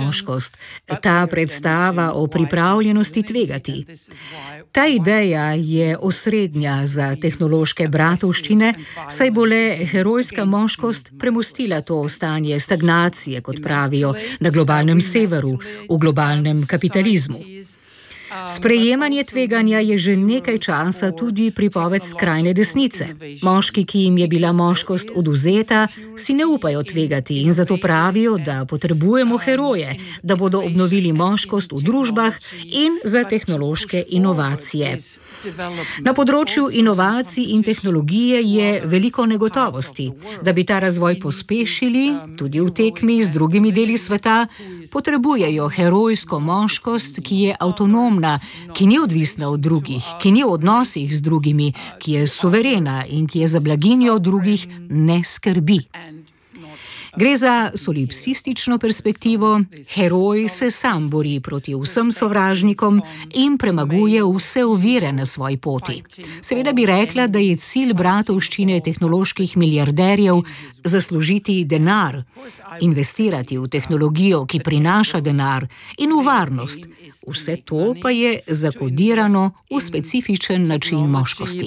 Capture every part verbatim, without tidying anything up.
moškost, ta predstava o pripravljenosti tvegati. Ta ideja je osrednja za tehnološke bratovščine, saj bo le herojska moškost premostila to stanje stagnacije, kot pravijo, na globalnem severu, v globalnem kapitalizmu. Sprejemanje tveganja je že nekaj časa tudi pripoved skrajne desnice. Moški, ki jim je bila moškost odvzeta, si ne upajo tvegati in zato pravijo, da potrebujemo heroje, da bodo obnovili moškost v družbah in za tehnološke inovacije. Na področju inovacij in tehnologije je veliko negotovosti. Da bi ta razvoj pospešili, tudi v tekmi z drugimi deli sveta, potrebujejo herojsko moškost, ki je avtonomna, ki ni odvisna od drugih, ki ni v odnosih z drugimi, ki je suverena in ki je za blaginjo drugih ne skrbi. Gre za solipsistično perspektivo, heroj se sam bori proti vsem sovražnikom in premaguje vse ovire na svoji poti. Seveda bi rekla, da je cilj bratovščine tehnoloških milijarderjev zaslužiti denar, investirati v tehnologijo, ki prinaša denar, in v varnost. Vse to pa je zakodirano v specifičen način moškosti.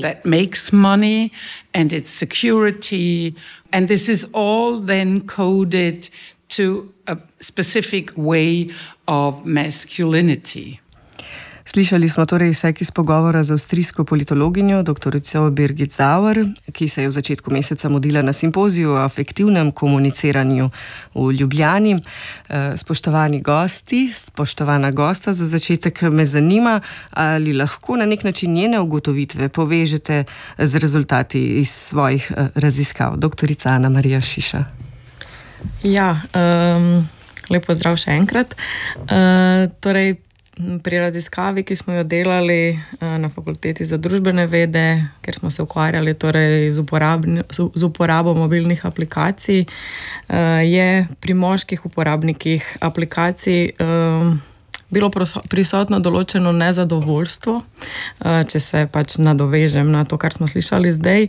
And this is all then coded to a specific way of masculinity. Slišali smo torej izsek iz pogovora z avstrijsko politologinjo doktorico Birgit Sauer, ki se je v začetku meseca mudila na simpoziju o afektivnem komuniciranju v Ljubljani. Spoštovani gosti, spoštovana gosta, za začetek me zanima, ali lahko na nek način njene ugotovitve povežete z rezultati iz svojih raziskav. Doktorica Ana Marija Šiša. Ja, um, lep pozdrav še enkrat. Uh, torej, Pri raziskavi, ki smo jo delali na Fakulteti za družbene vede, ker smo se ukvarjali torej z, z uporabo mobilnih aplikacij, je pri moških uporabnikih aplikacij bilo prisotno določeno nezadovoljstvo, če se pač nadovežem na to, kar smo slišali zdaj.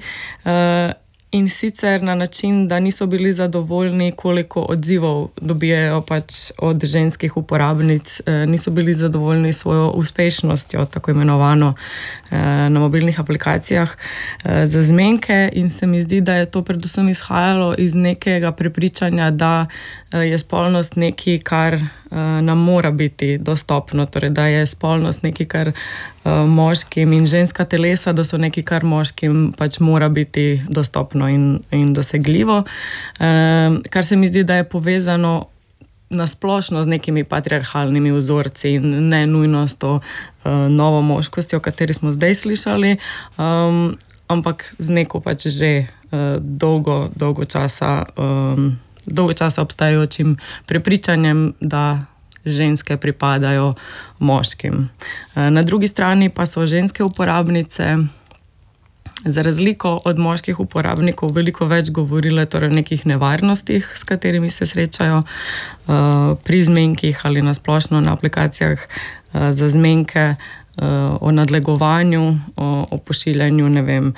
In sicer na način, da niso bili zadovoljni, koliko odzivov dobijajo pač od ženskih uporabnic, niso bili zadovoljni s svojo uspešnostjo, tako imenovano na mobilnih aplikacijah za zmenke, in se mi zdi, da je to predvsem izhajalo iz nekega prepričanja, da je spolnost nekaj, kar nam mora biti dostopno, torej da je spolnost nekaj, kar moškim in ženska telesa, da so nekaj, kar moškim pač mora biti dostopno in, in dosegljivo. Kar se mi zdi, da je povezano nasplošno z nekimi patriarhalnimi vzorci in ne nujno s to novo moškostjo, o kateri smo zdaj slišali, um, ampak z neko pač že uh, dolgo, dolgo časa um, dolgo časa obstajajočim prepričanjem, da ženske pripadajo moškim. Na drugi strani pa so ženske uporabnice za razliko od moških uporabnikov veliko več govorile torej o nekih nevarnostih, s katerimi se srečajo pri zmenkih ali na splošno na aplikacijah za zmenke, o nadlegovanju, o, o pošiljanju, ne vem,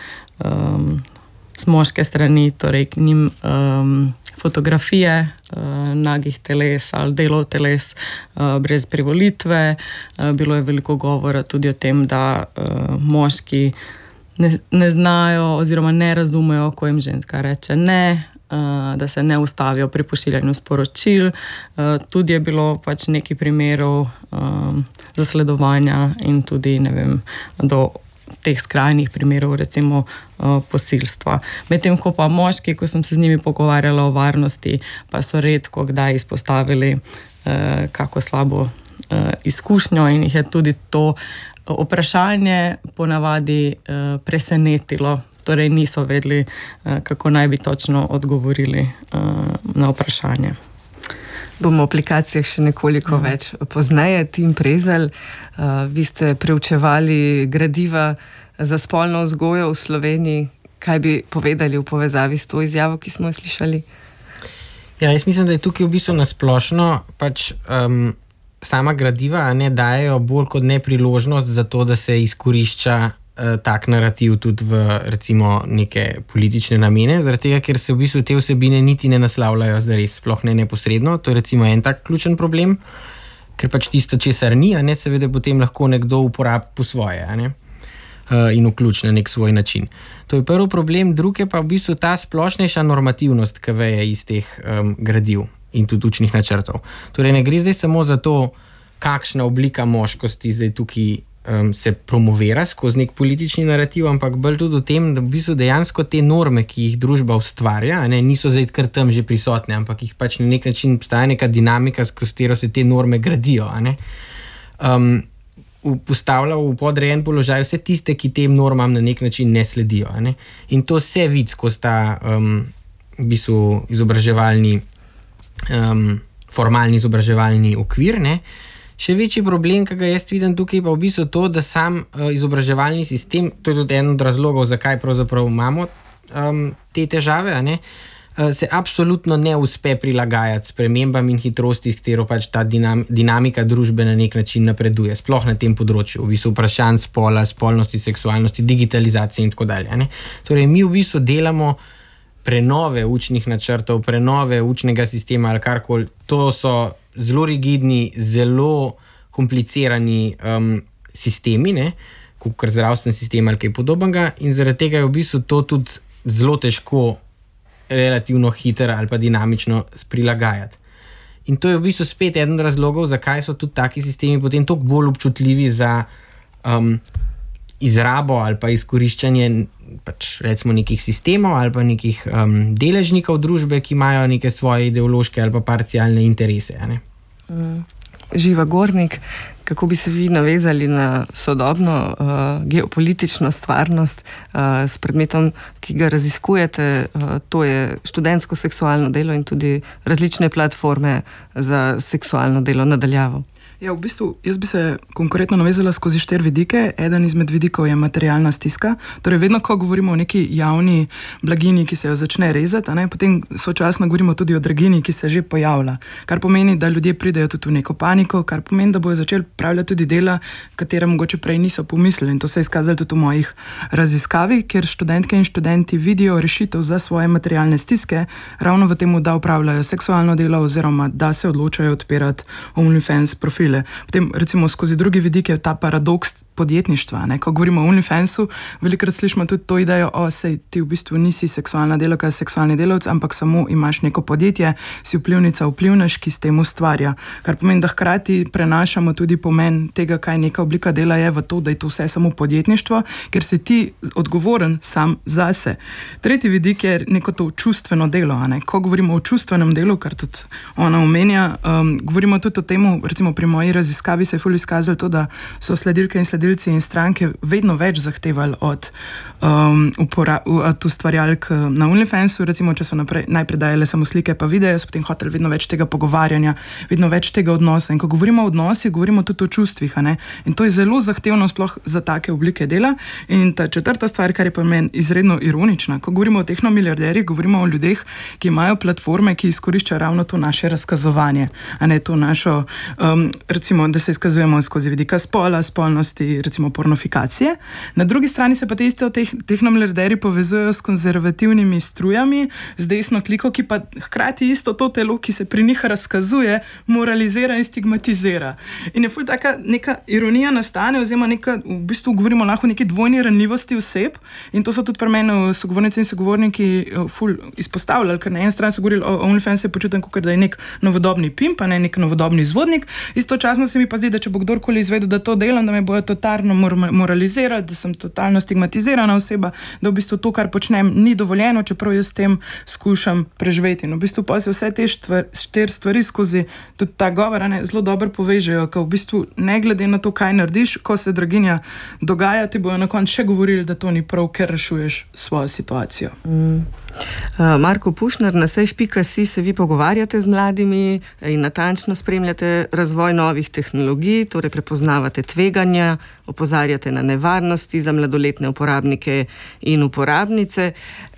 z moške strani, torej k njim um, fotografije uh, nagih teles ali delov teles uh, brez privolitve. Uh, bilo je veliko govora tudi o tem, da uh, moški ne, ne znajo oziroma ne razumejo, ko jim ženska reče ne, uh, da se ne ustavijo pri pošiljanju sporočil. Uh, tudi je bilo pač nekaj primerov um, zasledovanja in tudi, ne vem, do teh skrajnih primerov, recimo uh, posilstva. Medtem ko pa moški, ko sem se z njimi pogovarjala o varnosti, pa so redko kdaj izpostavili uh, kako slabo uh, izkušnjo in jih je tudi to vprašanje ponavadi uh, presenetilo. Torej niso vedeli, uh, kako naj bi točno odgovorili uh, na vprašanje. Bomo o aplikacijah še nekoliko mm. več pozneje. Tim Prezelj, uh, vi ste preučevali gradiva za spolno vzgojo v Sloveniji. Kaj bi povedali v povezavi s to izjavo, ki smo jo slišali? Ja, jaz mislim, da je tukaj v bistvu nasplošno pač um, sama gradiva ne dajo bolj kot ne priložnost za to, da se izkorišča uh, tak narativ tudi v recimo neke politične namene, zaradi tega, ker se v bistvu te vsebine niti ne naslavljajo zares, sploh ne neposredno. To je recimo en tak ključen problem, ker pač tisto, česar ni, a ne, seveda potem lahko nekdo uporabi po svoje, a ne, uh, in vključi na nek svoj način. To je prvi problem, drugi pa v bistvu ta splošnejša normativnost, ki veje iz teh um, gradiv in tudi učnih načrtov. Torej ne gre zdaj samo za to, kakšna oblika moškosti zdaj tukaj um, se promovira skozi nek politični narativ, ampak bolj tudi o tem, da v bistvu dejansko te norme, ki jih družba ustvarja, ne, niso zdaj kar tam že prisotne, ampak jih pač na nek način obstaja neka dinamika, skozi katero se te norme gradijo, a ne. Um, postavlja v podrejen položaj vse tiste, ki tem normam na nek način ne sledijo, a ne. In to se vidi skozi ta um, v bistvu izobraževalni Um, formalni izobraževalni okvir, ne. Še večji problem, ki ga jaz vidim tukaj, pa v bistvu to, da sam uh, izobraževalni sistem, to je tudi en od razlogov, zakaj pravzaprav imamo um, te težave, a ne, uh, se absolutno ne uspe prilagajati spremembam in hitrosti, s katero pač ta dinam, dinamika družbe na nek način napreduje, sploh na tem področju, v bistvu vprašanj spola, spolnosti, seksualnosti, digitalizacije in tako dalje, a ne. Torej, mi v bistvu delamo prenove učnih načrtov, prenove učnega sistema ali karkoli, to so zelo rigidni, zelo komplicirani um, sistemi, ne, kot zdravstveni sistem ali kaj podobnega, in zaradi tega je v bistvu to tudi zelo težko relativno hitro ali pa dinamično prilagajati. In to je v bistvu spet eden od razlogov, zakaj so tudi taki sistemi potem toliko bolj občutljivi za um, izrabo ali pa izkoriščanje pač recimo nekih sistemov ali pa nekih um, deležnikov družbe, ki imajo neke svoje ideološke ali pa parcialne interese. Ne? Mm. Živa Gornik, kako bi se vi navezali na sodobno uh, geopolitično stvarnost uh, s predmetom, ki ga raziskujete, uh, to je študentsko seksualno delo in tudi različne platforme za seksualno delo nadaljavo? Ja, v bistvu, jaz bi se konkretno navezala skozi štiri vidike. Eden izmed vidikov je materialna stiska. Torej, vedno, ko govorimo o neki javni blagini, ki se jo začne rezati, a ne, potem sočasno govorimo tudi o dragini, ki se že pojavlja. Kar pomeni, da ljudje pridejo tudi v neko paniko, kar pomeni, da bojo začeli pravljati tudi dela, katere mogoče prej niso pomislili. In to se je izkazalo tudi v mojih raziskavih, kjer študentke in študenti vidijo rešitev za svoje materialne stiske, ravno v tem, da upravljajo seksualno delo oziroma da se odločajo odpirati OnlyFans profil. Potem recimo skozi drugi vidik je ta paradoks podjetništva. Ne? Ko govorimo o OnlyFansu, velikokrat slišimo tudi to idejo, o sej ti v bistvu nisi seksualna delavka, seksualni delavec, ampak samo imaš neko podjetje, si vplivnica, vplivnež, ki s tem ustvarja. Kar pomeni, da hkrati prenašamo tudi pomen tega, kaj neka oblika dela je, v to, da je to vse samo podjetništvo, ker si ti odgovoren sam zase. Tretji vidik je neko to čustveno delo. A ne? Ko govorimo o čustvenem delu, kar tudi ona omenja, um, govorimo tudi o temu, recimo pri moji raziskavi se je ful izkazalo to, da so sledilke in sledilci in stranke vedno več zahtevali od, um, upora, od ustvarjalk na OnlyFansu, recimo, če so naprej, najprej dajale samo slike pa videe, so potem hoteli vedno več tega pogovarjanja, vedno več tega odnosa. In ko govorimo o odnosih, govorimo tudi o čustvih, a ne? In to je zelo zahtevno sploh za take oblike dela. In ta četrta stvar, kar je pa meni izredno ironična, ko govorimo o tehnomiliarderjih, govorimo o ljudeh, ki imajo platforme, ki izkoriščajo ravno to naše razkazovanje, a ne to našo um, recimo, da se izkazujemo skozi vidika spola, spolnosti, recimo pornofikacije. Na drugi strani se pa te iste teh, tehnomiliarderji povezujejo s konzervativnimi strujami, z desno kliko, ki pa hkrati isto to telo, ki se pri njih razkazuje, moralizira in stigmatizira. In je ful taka neka ironija nastane, oziroma neka, v bistvu govorimo lahko o neki dvojni ranljivosti oseb, in to so tudi pri meni sogovornice in sogovorniki ful izpostavljali, ker na eni strani so govorili o OnlyFans, se počutim, kot da je nek novodobni pimp, pa ne nek novodobni izvodnik. Istočasno se mi pa zdi, da če bo kdorkoli izvedel, da to delam, da me bojo totalno moralizirali, da sem totalno stigmatizirana oseba, da v bistvu to, kar počnem, ni dovoljeno, čeprav jaz s tem skušam preživeti. In v bistvu pa se vse te štiri stvari skozi tudi ta govor, ne, zelo dobro povežejo, ko v bistvu ne glede na to, kaj narediš, ko se draginja dogaja, ti bojo na koncu še govorili, da to ni prav, ker rešuješ svojo situacijo. Mm. Uh, Marko Pušner, na safe pika si se vi pogovarjate z mladimi in natančno spremljate razvoj novih tehnologij, torej prepoznavate tveganja, opozarjate na nevarnosti za mladoletne uporabnike in uporabnice.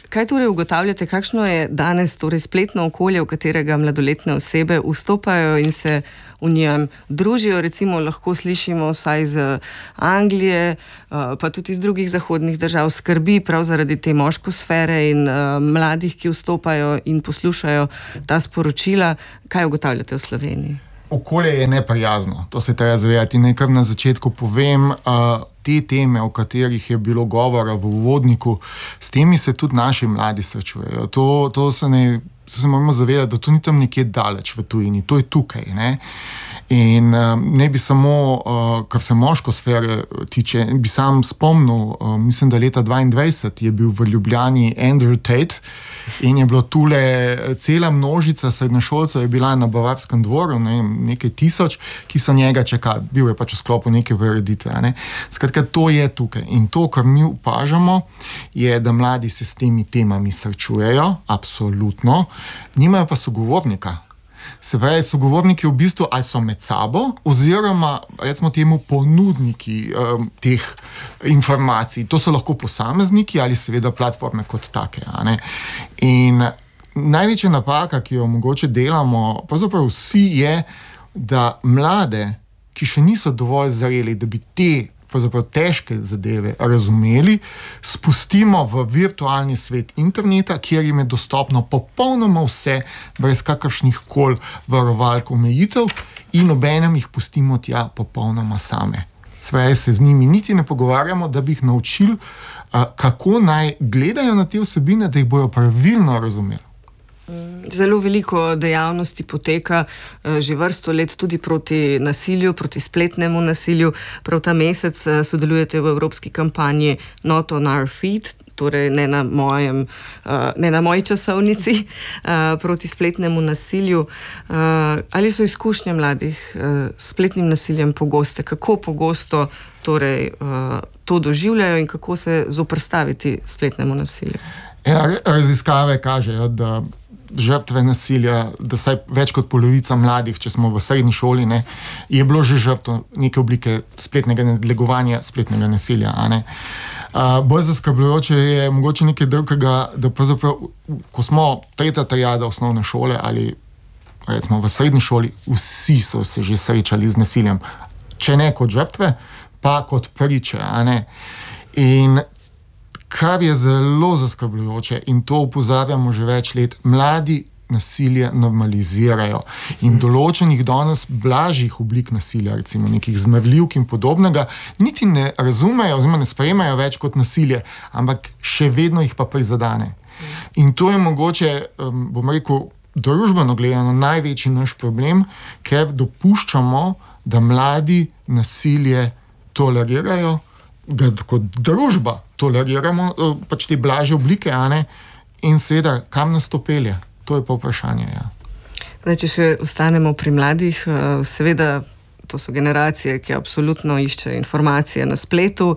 kaj torej ugotavljate, kakšno je danes torej spletno okolje, v katerega mladoletne osebe vstopajo in se v njem družijo? Recimo lahko slišimo vsaj iz Anglije, pa tudi iz drugih zahodnih držav, skrbi prav zaradi te moškosfere in uh, mladih, ki vstopajo in poslušajo ta sporočila. Kaj ugotavljate v Sloveniji? Okolje je neprijazno, to se treba zavedati. Nekaj na začetku povem, uh, te teme, o katerih je bilo govora v uvodniku, s temi se tudi naši mladi srečujejo. To, to se ne, to se moramo zavedati, da to ni tam nekje daleč v tujini, to je tukaj, ne? In uh, ne bi samo, uh, kar se moško sfere tiče, bi sam spomnil, uh, mislim, da leta dvaindvajset je bil v Ljubljani Andrew Tate in je bilo tule cela množica srednješolcev je bila na Bavarskem dvoru, ne, nekaj tisoč, ki so njega čakali. Bil je pač v sklopu neke prireditve. Ne. Skratka, to je tukaj. In to, kar mi opažamo, je, da mladi se s temi temami srečujejo, absolutno, nimajo pa sogovornika. Se pravi, sogovorniki v bistvu ali so med sabo, oziroma recimo temu ponudniki um, teh informacij. To so lahko posamezniki ali seveda platforme kot take. A ne? In največja napaka, ki jo mogoče delamo, pravzaprav vsi, je, da mlade, ki še niso dovolj zreli, da bi te pravzaprav težke zadeve razumeli, spustimo v virtualni svet interneta, kjer jim je dostopno popolnoma vse, brez kakršnih kol varovalk, omejitev, in obenem jih pustimo tja popolnoma same. Svoje se z njimi niti ne pogovarjamo, da bi jih naučili, kako naj gledajo na te vsebine, da jih bojo pravilno razumeli. Zelo veliko dejavnosti poteka že vrsto let tudi proti nasilju, proti spletnemu nasilju. Prav ta mesec sodelujete v evropski kampanji Not on our feet, torej ne na, mojem, ne na moji časovnici, proti spletnemu nasilju. Ali so izkušnje mladih s spletnim nasiljem pogoste? Kako pogosto torej to doživljajo in kako se zoperstaviti spletnemu nasilju? Ja, raziskave kažejo, da žrtve nasilja, da saj več kot polovica mladih, če smo v srednji šoli, ne, je bilo že žrtvo neke oblike spletnega nadlegovanja, spletnega nasilja. A ne. Uh, bolj zaskrbljujoče je mogoče nekaj drugega, da pravzaprav, ko smo tretja triada osnovne šole ali recimo v srednji šoli, vsi so se že srečali z nasiljem. Če ne kot žrtve, pa kot priče. A ne. In kar je zelo zaskrbljujoče, in to opozarjamo že več let, mladi nasilje normalizirajo in določenih danes blažjih oblik nasilja, recimo nekih zmrljivk in podobnega, niti ne razumejo oziroma ne sprejemajo več kot nasilje, ampak še vedno jih pa prizadane. In to je mogoče, um, bom rekel, družbeno gledano največji naš problem, ker dopuščamo, da mladi nasilje tolerirajo, ga kot družba toleriramo, pač te blažje oblike, a ne, in seveda, kam nas to pelje? To je pa vprašanje, ja. Zdaj, če še ostanemo pri mladih, seveda, to so generacije, ki absolutno iščejo informacije na spletu,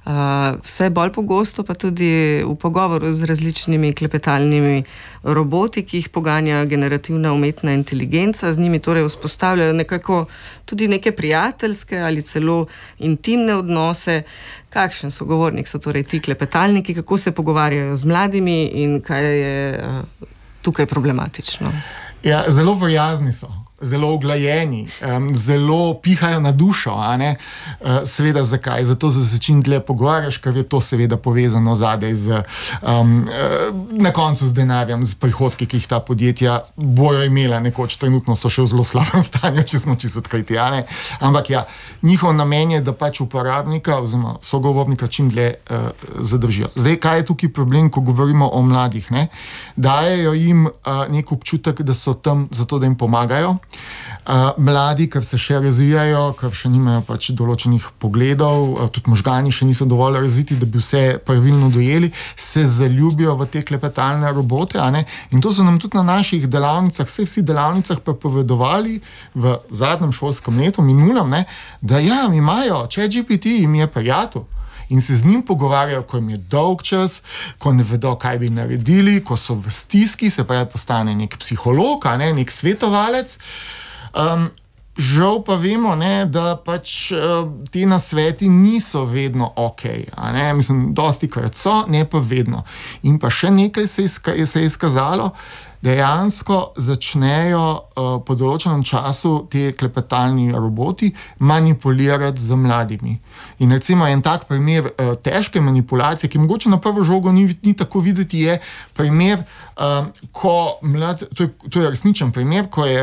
vse bolj pogosto pa tudi v pogovoru z različnimi klepetalnimi roboti, ki jih poganja generativna umetna inteligenca, z njimi torej vzpostavljajo nekako tudi neke prijateljske ali celo intimne odnose. Kakšen sogovornik so torej ti klepetalniki, kako se pogovarjajo z mladimi in kaj je tukaj problematično? Ja, zelo prijazni so. Zelo uglajeni, um, zelo pihajo na dušo, a ne? Uh, seveda zakaj? Zato se začin dlje pogovarjaš, ker je to seveda povezano zadaj z, um, uh, na koncu z denarjem, z prihodki, ki jih ta podjetja bojo imela nekoč, trenutno so še v zelo slabem stanju, če smo čisto odkriti, a ne? Ampak ja, njihov namen je, da pač uporabnika oziroma sogovornika čim dlje uh, zadržijo. Zdaj, kaj je tukaj problem, ko govorimo o mladih, ne? Dajejo jim uh, nek občutek, da so tam zato, da jim pomagajo. Uh, mladi, ker se še razvijajo, ker še nimajo pač določenih pogledov, uh, tudi možgani še niso dovolj razviti, da bi vse pravilno dojeli, se zaljubijo v te klepetalne robote, a ne? In to so nam tudi na naših delavnicah, vseh vsi delavnicah prepovedovali v zadnjem šolskem letu, minulem, ne? Da ja, imajo, ChatGPT jim je prijatelj. In se z njim pogovarjajo, ko jim je dolg čas, ko ne vedo, kaj bi naredili, ko so v stiski, se pravi postane nek psiholog, a ne, nek svetovalec. Um, žal pa vemo, ne, da pač uh, ti nasveti niso vedno ok. Mislim, dosti krat so, ne pa vedno. In pa še nekaj se je, izka, se je izkazalo, dejansko začnejo uh, po določenem času ti klepetalni roboti manipulirati z mladimi. In recimo en tak primer uh, težke manipulacije, ki mogoče na prvo žogo ni, ni tako videti, je primer, uh, ko mlad, to je, to je resničen primer, ko je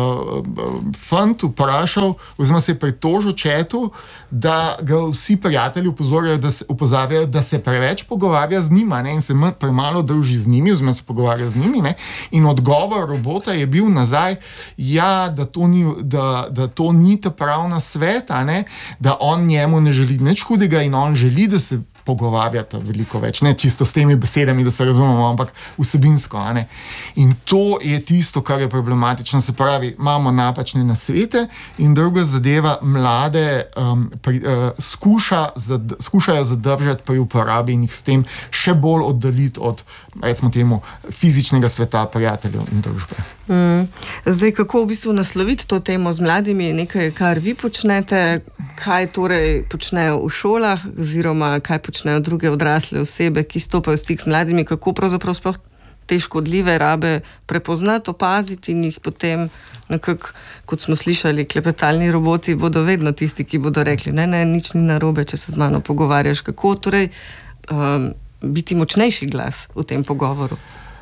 uh, fant vprašal, oziroma se je pritožil četu, da ga vsi prijatelji upozorjajo, da se, upozarjajo, da se preveč pogovarja z njima, ne, in se premalo druži z njimi, oziroma se pogovarja z njimi, ne. In odgovor robota je bil nazaj, ja, da to ni, da, da to ni ta pravna sveta, ne? Da on njemu ne želi nič hudega in on želi, da se pogovarjata veliko več, ne čisto s temi besedami, da se razumemo, ampak vsebinsko. A ne? In to je tisto, kar je problematično. Se pravi, imamo napačne nasvete in druga zadeva, mlade um, pri, uh, skuša, zad, skušajo zadržati pri uporabi in jih s tem še bolj oddaliti od, recimo temu, fizičnega sveta, prijateljev in družbe. Mm. Zdaj, kako v bistvu nasloviti to temo z mladimi, nekaj, kar vi počnete, kaj torej počnejo v šolah, oziroma kaj počnejo druge odrasle osebe, ki stopajo v stik z mladimi, kako pravzaprav sploh te škodljive rabe prepoznati, opaziti in jih potem nekako, kot smo slišali, klepetalni roboti bodo vedno tisti, ki bodo rekli, ne, ne, nič ni narobe, če se z mano pogovarjaš. Kako torej um, biti močnejši glas v tem pogovoru?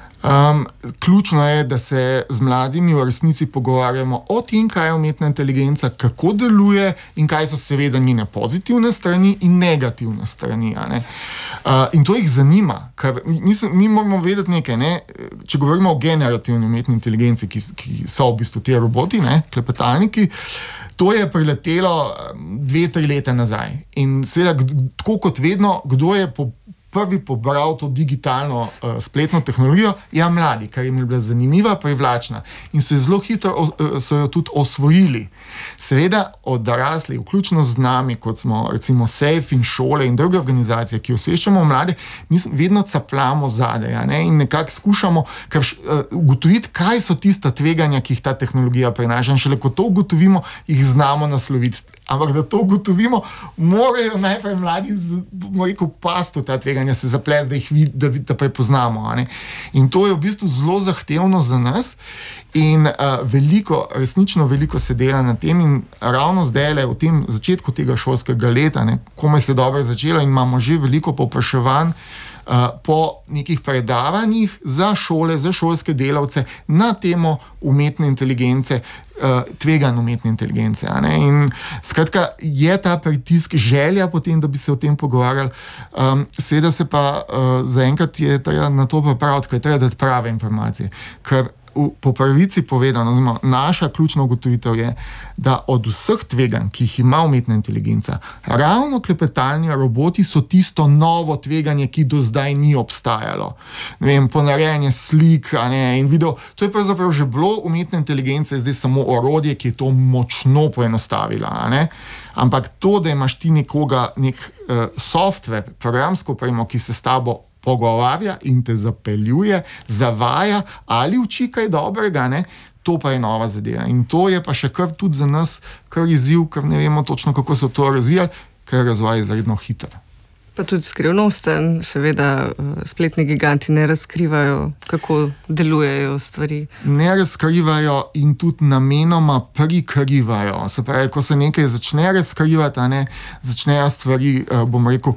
Um, ključno je, da se z mladimi v resnici pogovarjamo o tem, kaj je umetna inteligenca, kako deluje in kaj so seveda njene pozitivne strani in negativne strani. A ne? Uh, in to jih zanima, ker mislim, mi moramo vedeti nekaj, ne? Če govorimo o generativni umetni inteligenci, ki, ki so v bistvu ti roboti, ne? Klepetalniki, to je priletelo dve, tri leta nazaj. In seveda, tako kot vedno, kdo je po prvi pobral to digitalno uh, spletno tehnologijo, ja, mladi, kar jim je bila zanimiva, privlačna. In so jo zelo hitro uh, so jo tudi osvojili. Seveda odrasli, vključno z nami, kot smo recimo SAFE in šole in druge organizacije, ki osveščamo mlade, mi vedno capljamo zadaj, ne? In nekako skušamo kar, uh, ugotoviti, kaj so tista tveganja, ki jih ta tehnologija prinaša. In šele ko to ugotovimo, jih znamo nasloviti. Ampak da to ugotovimo, morajo najprej mladi z, rekel, pasti v ta tveganja, se zaplesti, da jih vid, da, da prepoznamo. A ne? In to je v bistvu zelo zahtevno za nas in uh, veliko, resnično veliko se dela na tem in ravno zdaj, v tem začetku tega šolskega leta, ne, komaj se dobro začelo in imamo že veliko povpraševanj Uh, po nekih predavanjih za šole, za šolske delavce na temo umetne inteligence, uh, tveganj umetne inteligence. A ne? In skratka, je ta pritisk, želja potem, da bi se o tem pogovarjali. Um, seveda se pa uh, zaenkrat je treba na to popraviti, ker je treba dati prave informacije. Ker v, po pravici povedano, zma, naša ključna ugotovitev je, da od vseh tveganj, ki jih ima umetna inteligenca, ravno klepetalni roboti so tisto novo tveganje, ki do zdaj ni obstajalo. Ne vem, ponarejanje slik, a ne, in video. To je pravzaprav že bilo, umetna inteligenca je zdaj samo orodje, ki je to močno poenostavila, a ne. Ampak to, da imaš ti nekoga, nek uh, software, programsko opremo, ki se s tabo pogovarja in te zapeljuje, zavaja ali uči kaj dobrega, ne? To pa je nova zadeva. In to je pa še kar tudi za nas kar izziv, ker ne vemo točno, kako so to razvijali, ker razvoj je izredno hiter. Pa tudi skrivnosten, seveda spletni giganti ne razkrivajo, kako delujejo stvari. Ne razkrivajo in tudi namenoma prikrivajo. Se pravi, ko se nekaj začne razkrivati, ne, začnejo stvari, bom rekel,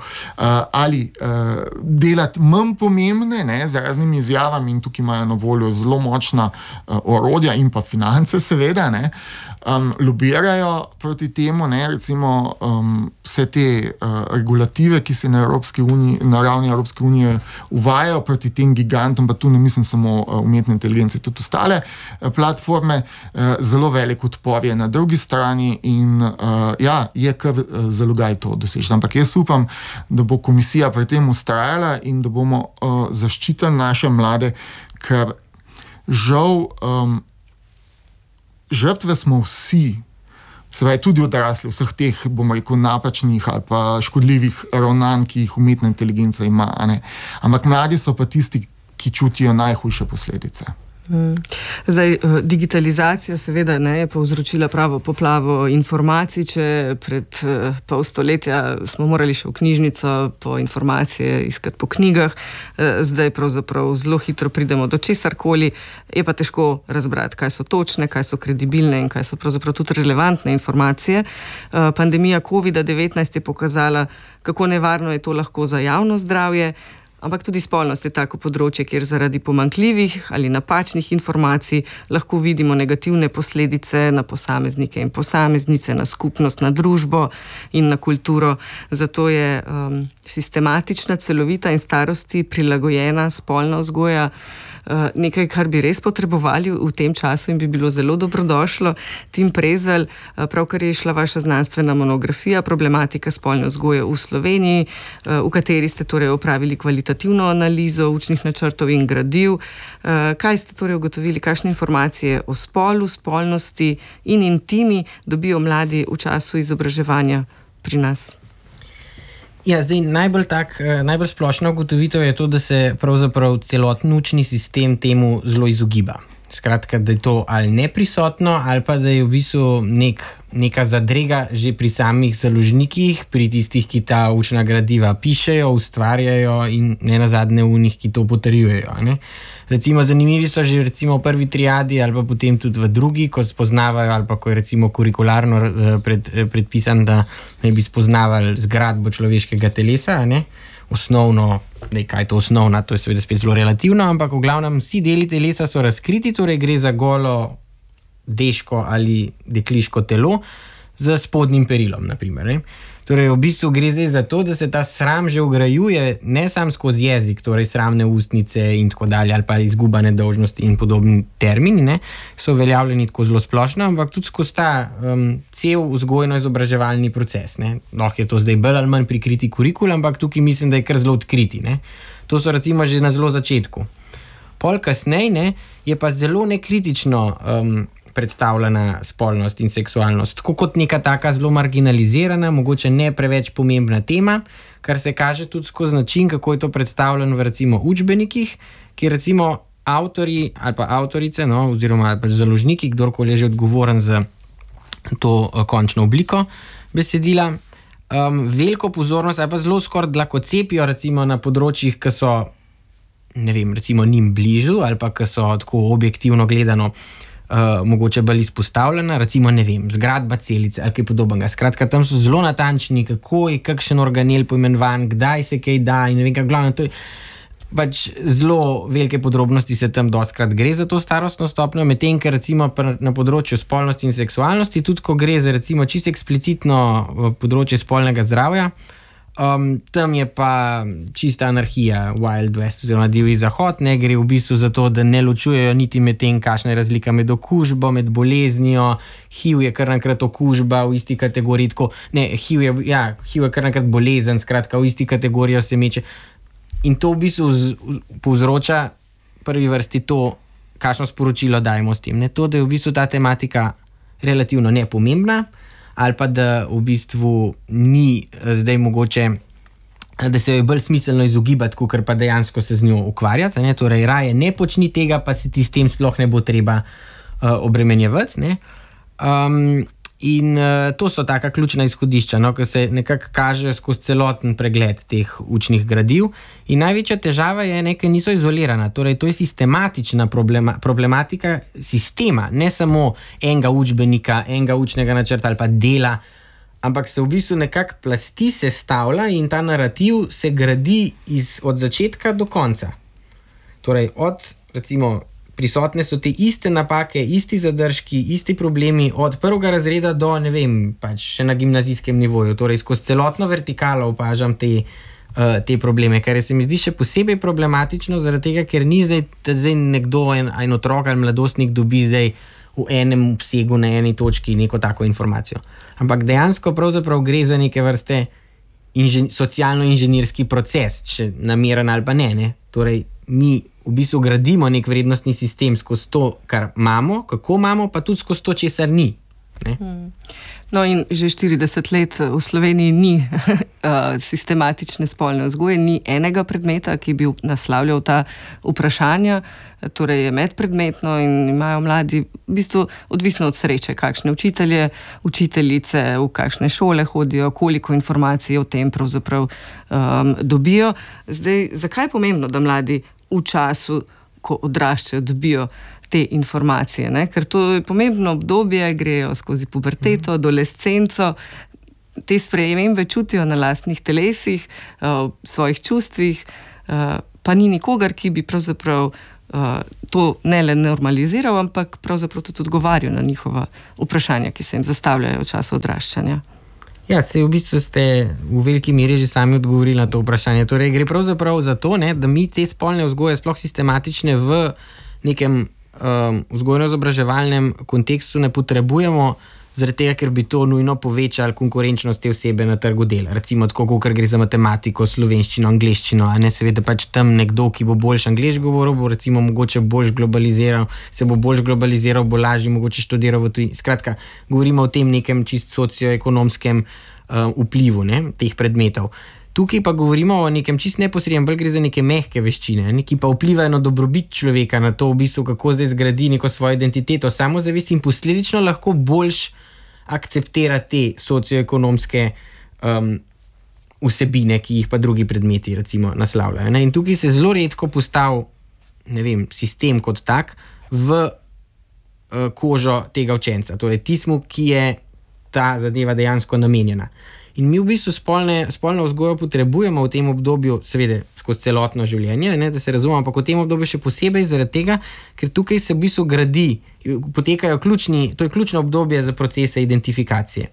ali delati manj pomembne, ne, z raznimi izjavami in tukaj imajo na voljo zelo močna orodja in pa finance, seveda, ne, um, lobirajo proti temu, ne, recimo um, vse te uh, regulative, ki se na, Evropski uniji, na ravni Evropske unije uvajajo proti tem gigantom, pa tu ne mislim samo uh, umetne inteligence, tudi ostale uh, platforme, uh, zelo velik odpor je na drugi strani in uh, ja, je kar uh, zalogaj to doseči. Ampak jaz upam, da bo komisija pri tem ustrajala in da bomo uh, zaščitili naše mlade, ker žal um, žrtve smo vsi, seveda tudi odrasli, vseh teh, bomo rekel, napačnih ali pa škodljivih ravnanj, ki jih umetna inteligenca ima. Ne? Ampak mladi so pa tisti, ki čutijo najhujše posledice. Zdaj, digitalizacija seveda ne, je povzročila pravo poplavo informacij, če pred pol stoletja smo morali še v knjižnico po informacije iskati po knjigah, zdaj pravzaprav zelo hitro pridemo do česarkoli, je pa težko razbrati, kaj so točne, kaj so kredibilne in kaj so pravzaprav tudi relevantne informacije. Pandemija covid devetnajst je pokazala, kako nevarno je to lahko za javno zdravje, ampak tudi spolnost je tako področje, kjer zaradi pomanjkljivih ali napačnih informacij lahko vidimo negativne posledice na posameznike in posameznice, na skupnost, na družbo in na kulturo. Zato je um, sistematična, celovita in starosti prilagojena spolna vzgoja uh, nekaj, kar bi res potrebovali v tem času in bi bilo zelo dobrodošlo. Tim Prezelj, uh, pravkar je šla vaša znanstvena monografija Problematika spolne vzgoje v Sloveniji, uh, v kateri ste torej opravili kvalitativno analizo učnih načrtov in gradiv. Kaj ste torej ugotovili, kakšne informacije o spolu, spolnosti in intimi dobijo mladi v času izobraževanja pri nas? Ja, zdaj najbolj tak, najbolj splošna ugotovitev je to, da se pravzaprav celoten učni sistem temu zelo izogiba. Skratka, da je to ali neprisotno, ali pa da je v bistvu nek, neka zadrega že pri samih založnikih, pri tistih, ki ta učna gradiva pišejo, ustvarjajo in ne nazadnje v njih, ki to potrjujejo. Ne? Recimo, zanimivi so že recimo v prvi triadi ali pa potem tudi v drugi, ko spoznavajo ali pa ko je recimo kurikularno pred, predpisan, da ne bi spoznavali zgradbo človeškega telesa, ne? Osnovno, ne, kaj je to osnovna, to je seveda spet zelo relativno, ampak v glavnem vsi deli telesa so razkriti, torej gre za golo deško ali dekliško telo z spodnjim perilom, na primer. Ne? Torej v bistvu gre zdaj za to, da se ta sram že ugrajuje ne sam skozi jezik, torej sramne ustnice in tako dalje, ali pa izguba nedolžnosti in podobni termini, ne, so uveljavljeni tako zelo splošno, ampak tudi skozi ta um, cel vzgojno-izobraževalni proces. Ne. Lahko je to zdaj bolj ali manj prikriti kurikul, ampak tukaj mislim, da je kar zelo odkriti. Ne. To so recimo že na zelo začetku. Pol kasneje ne, je pa zelo nekritično um, predstavljena spolnost in seksualnost, tako kot neka taka zelo marginalizirana, mogoče ne preveč pomembna tema, kar se kaže tudi skozi način, kako je to predstavljeno v recimo učbenikih, ki recimo avtori ali pa avtorice, no, oziroma pač založniki, kdorkoli je že odgovoren za to uh, končno obliko besedila, um, veliko pozornost ali pa zelo skoraj dlakocepijo recimo na področjih, ki so, ne vem, recimo njim bližu ali pa ki so tako objektivno gledano Uh, mogoče bolj izpostavljena, recimo, ne vem, zgradba celice ali kaj podobnega. Skratka, tam so zelo natančni, kako je kakšen organel poimenovan, kdaj se kaj da in ne vem, kaj glavno, to je pač zelo velike podrobnosti se tam dostkrat gre za to starostno stopnjo, medtem, ker recimo na področju spolnosti in seksualnosti, tudi ko gre za recimo čisto eksplicitno področje spolnega zdravja, Um, tam je pa čista anarhija, Wild West oziroma divji zahod, ne gre v bistvu za to, da ne ločujejo niti med tem, kakšna je razlika med okužbo, med boleznijo. H I V je kar nakrat okužba v isti kategoriji, tako, ne, H I V je, ja, H I V je kar nakrat bolezen, skratka v isti kategorijo se meče. In to v bistvu z, povzroča prvi vrsti to, kakšno sporočilo dajemo s tem. Ne? To, da je v bistvu ta tematika relativno nepomembna, ali pa da v bistvu ni zdaj mogoče, da se jo je bolj smiselno izogibati, kot pa dejansko se z njo ukvarjati. Ne? Torej, raje ne počni tega, pa se ti s tem sploh ne bo treba uh, obremenjevati. Ne? Um, in uh, to so taka ključna izhodišča, no? Ki se nekako kažejo skozi celoten pregled teh učnih gradiv. In največja težava je, da niso izolirana. Torej, to je sistematična problema, problematika sistema, ne samo enega učbenika, enega učnega načrta ali pa dela, ampak se v bistvu nekako plasti sestavlja in ta narativ se gradi iz, od začetka do konca. Torej, od recimo prisotne so te iste napake, isti zadržki, isti problemi od prvega razreda do, ne vem, pač še na gimnazijskem nivoju. Torej, skozi celotno vertikalo opažam te Uh, te probleme, kar se mi zdi še posebej problematično, zaradi tega, ker ni zdaj, zdaj nekdo, en, en otrok ali mladostnik dobi zdaj v enem obsegu na eni točki neko tako informacijo. Ampak dejansko pravzaprav gre za neke vrste inžen, socialno-inženirski proces, če nameren ali pa ne, ne. Torej, mi v bistvu gradimo nek vrednostni sistem skozi to, kar imamo, kako imamo, pa tudi skozi to, česar ni. Ne? Hmm. No, in že štirideset let v Sloveniji ni uh, sistematične spolne vzgoje, ni enega predmeta, ki bi naslavljal ta vprašanja, torej je medpredmetno in imajo mladi v bistvu odvisno od sreče, kakšne učitelje, učiteljice, v kakšne šole hodijo, koliko informacij o tem pravzaprav um, dobijo. Zdaj, zakaj je pomembno, da mladi v času, ko odraščajo, dobijo te informacije, ne? Ker to je pomembno obdobje, grejo skozi puberteto, adolescenco, te spremembe čutijo na lastnih telesih, v svojih čustvih, pa ni nikogar, ki bi pravzaprav to ne le normaliziral, ampak pravzaprav tudi odgovarjal na njihova vprašanja, ki se jim zastavljajo v času odraščanja. Ja, se v bistvu ste v veliki meri že sami odgovorili na to vprašanje. Torej, gre pravzaprav za to, ne, da mi te spolne vzgoje sploh sistematične v nekem um, vzgojno-izobraževalnem kontekstu ne potrebujemo, zaradi tega, ker bi to nujno povečali konkurenčnost te osebe na trgu dela. Recimo tako, ker gre za matematiko, slovenščino, angleščino, a ne seveda pač tam nekdo, ki bo boljš angleš govoril, bo recimo mogoče boljš globaliziral, se bo boljš globaliziral, bo lažje mogoče študiral v tujini. Skratka, govorimo o tem nekem čist socioekonomskem uh, vplivu, ne, teh predmetov. Tukaj pa govorimo o nekem čist neposrednem, bolj gre za neke mehke veščine, ne, ki pa vplivajo na dobrobit človeka, na to v bistvu, kako zdaj zgradi neko svojo identiteto, samozavest in posledično lahko boljš akceptira te socioekonomske um, vsebine, ki jih pa drugi predmeti recimo naslavljajo. Ne? In tukaj se zelo redko postavi, ne vem, sistem kot tak v uh, kožo tega učenca, torej tismu, ki je ta zadeva dejansko namenjena. In mi v bistvu spolne, spolno vzgojo potrebujemo v tem obdobju, seveda skozi celotno življenje, ne, da se razumemo, ampak v tem obdobju še posebej zaradi tega, ker tukaj se v bistvu gradi, potekajo ključni, to je ključno obdobje za procese identifikacije.